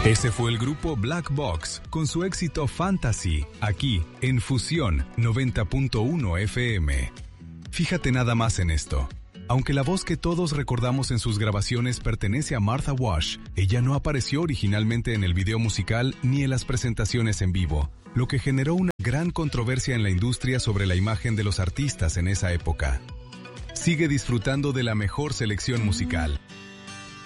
Ese fue el grupo Black Box con su éxito Fantasy, aquí en Fusión 90.1 FM. Fíjate nada más en esto. Aunque la voz que todos recordamos en sus grabaciones pertenece a Martha Wash, ella no apareció originalmente en el video musical ni en las presentaciones en vivo, lo que generó una gran controversia en la industria sobre la imagen de los artistas en esa época. Sigue disfrutando de la mejor selección musical.